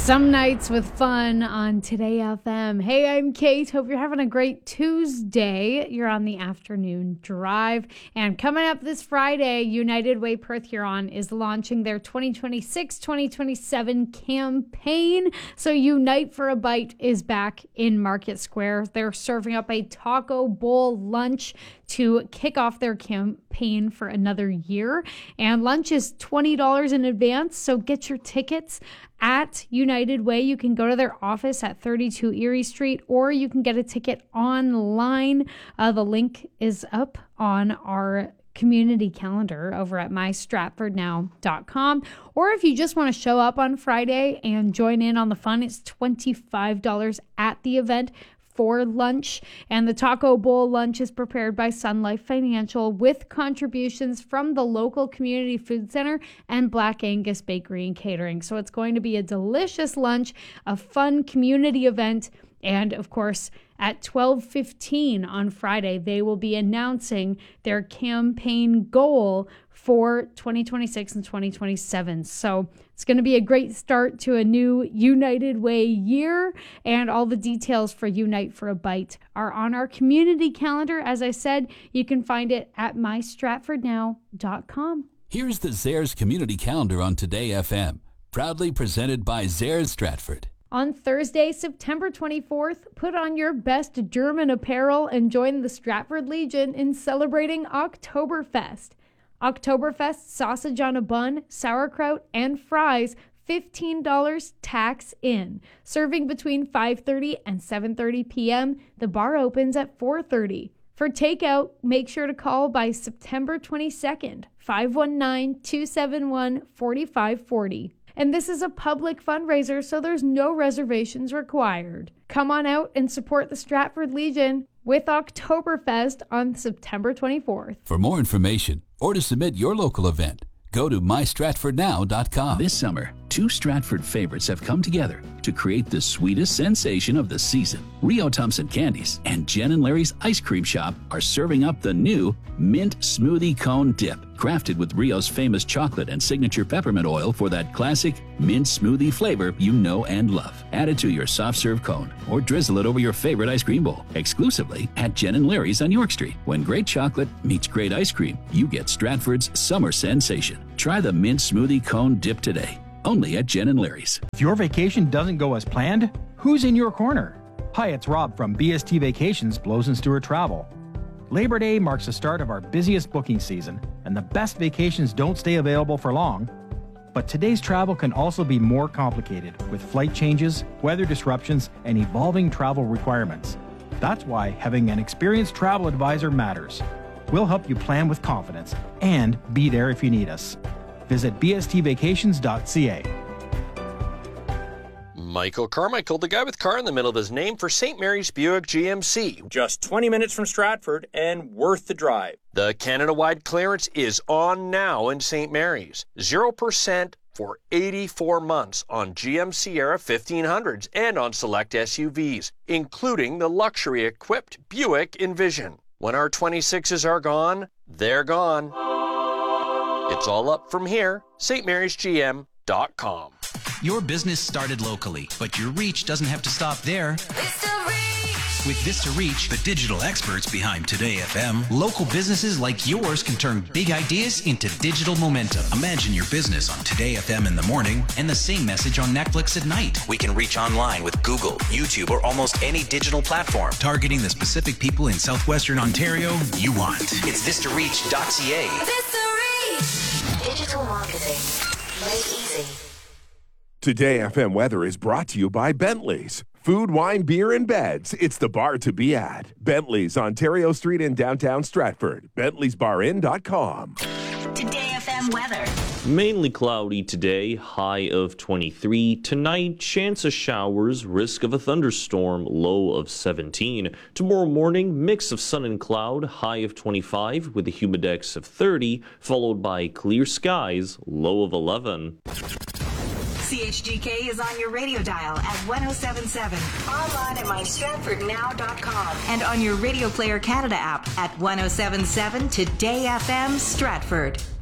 Some nights with fun on Today FM. Hey, I'm Kate. Hope you're having a great Tuesday. You're on the afternoon drive. And coming up this Friday, United Way Perth Huron is launching their 2026-2027 campaign. So Unite for a Bite is back in Market Square. They're serving up a taco bowl lunch to kick off their campaign for another year. And lunch is $20 in advance, so get your tickets at United Way. You can go to their office at 32 Erie Street, or you can get a ticket online. The link is up on our community calendar over at mystratfordnow.com. Or if you just want to show up on Friday and join in on the fun, it's $25 at the event for lunch. And the taco bowl lunch is prepared by Sun Life Financial with contributions from the local community food center and Black Angus Bakery and Catering. So it's going to be a delicious lunch, a fun community event. And of course, at 12:15 on Friday, they will be announcing their campaign goal for 2026 and 2027. So it's going to be a great start to a new United Way year, and all the details for Unite for a Bite are on our community calendar. As I said, you can find it at mystratfordnow.com. Here's the Zehrs Community Calendar on Today FM, proudly presented by Zehrs Stratford. On Thursday, September 24th, put on your best German apparel and join the Stratford Legion in celebrating Oktoberfest. Oktoberfest sausage on a bun, sauerkraut, and fries, $15 tax in. Serving between 5:30 and 7:30 p.m. The bar opens at 4:30. For takeout, make sure to call by September 22nd, 519-271-4540. And this is a public fundraiser, so there's no reservations required. Come on out and support the Stratford Legion with Oktoberfest on September 24th. For more information or to submit your local event, go to mystratfordnow.com. This summer, two Stratford favorites have come together to create the sweetest sensation of the season. Rio Thompson Candies and Jen and Larry's Ice Cream Shop are serving up the new Mint Smoothie Cone Dip, crafted with Rio's famous chocolate and signature peppermint oil for that classic mint smoothie flavor you know and love. Add it to your soft serve cone or drizzle it over your favorite ice cream bowl, exclusively at Jen and Larry's on York Street. When great chocolate meets great ice cream, you get Stratford's summer sensation. Try the Mint Smoothie Cone Dip today, only at Jen and Larry's. If your vacation doesn't go as planned, who's in your corner? Hi, it's Rob from BST Vacations, Blows and Stewart Travel. Labor Day marks the start of our busiest booking season, and the best vacations don't stay available for long. But today's travel can also be more complicated with flight changes, weather disruptions, and evolving travel requirements. That's why having an experienced travel advisor matters. We'll help you plan with confidence and be there if you need us. Visit bstvacations.ca. Michael Carmichael, the guy with car in the middle of his name for St. Mary's Buick GMC. Just 20 minutes from Stratford and worth the drive. The Canada-wide clearance is on now in St. Mary's. 0% for 84 months on GM Sierra 1500s and on select SUVs, including the luxury-equipped Buick Envision. When our 26s are gone, they're gone. It's all up from here. stmarysgm.com. Your business started locally, but your reach doesn't have to stop there. With Vista Reach, the digital experts behind Today FM, local businesses like yours can turn big ideas into digital momentum. Imagine your business on Today FM in the morning and the same message on Netflix at night. We can reach online with Google, YouTube, or almost any digital platform, targeting the specific people in Southwestern Ontario you want. It's vistareach.ca. Vista Reach! Digital marketing made easy. Today FM weather is brought to you by Bentley's. Food, wine, beer, and beds. It's the bar to be at. Bentley's, Ontario Street in downtown Stratford. Bentley'sBarIn.com. Today FM weather. Mainly cloudy today, high of 23. Tonight, chance of showers, risk of a thunderstorm, low of 17. Tomorrow morning, mix of sun and cloud, high of 25 with a humidex of 30, followed by clear skies, low of 11. CHGK is on your radio dial at 107.7, online at mystratfordnow.com, and on your Radio Player Canada app at 107.7 Today FM Stratford.